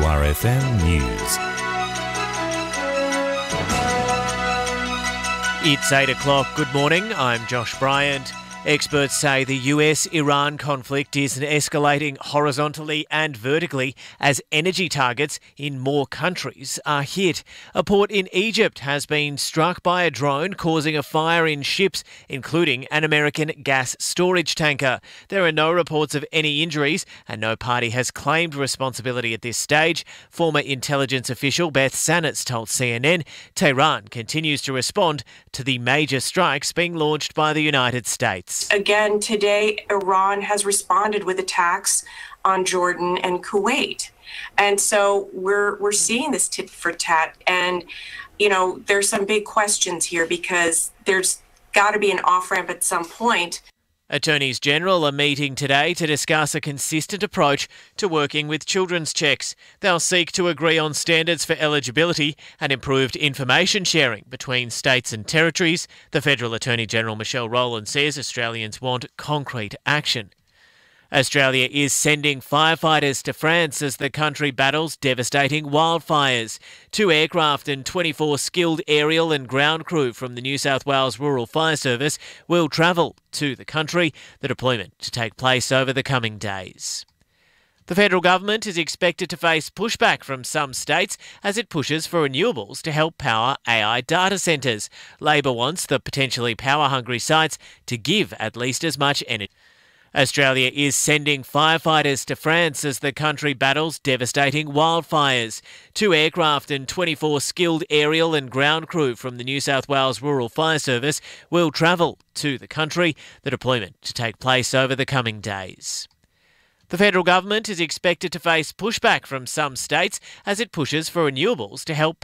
WRFM News. It's 8 o'clock. Good morning. I'm Josh Bryant. Experts say the US-Iran conflict is escalating horizontally and vertically as energy targets in more countries are hit. A port in Egypt has been struck by a drone, causing a fire in ships, including an American gas storage tanker. There are no reports of any injuries and no party has claimed responsibility at this stage. Former intelligence official Beth Sanitz told CNN Tehran continues to respond to the major strikes being launched by the United States. Again, today, Iran has responded with attacks on Jordan and Kuwait. And so we're seeing this tit for tat. And, you know, there's some big questions here because there's got to be an off-ramp at some point. Attorneys General are meeting today to discuss a consistent approach to working with children's checks. They'll seek to agree on standards for eligibility and improved information sharing between states and territories. The Federal Attorney General Michelle Rowland says Australians want concrete action. Australia is sending firefighters to France as the country battles devastating wildfires. 2 aircraft and 24 skilled aerial and ground crew from the New South Wales Rural Fire Service will travel to the country, the deployment to take place over the coming days. The federal government is expected to face pushback from some states as it pushes for renewables to help power AI data centres. Labor wants the potentially power-hungry sites to give at least as much energy. Australia is sending firefighters to France as the country battles devastating wildfires. 2 aircraft and 24 skilled aerial and ground crew from the New South Wales Rural Fire Service will travel to the country, the deployment to take place over the coming days. The federal government is expected to face pushback from some states as it pushes for renewables to help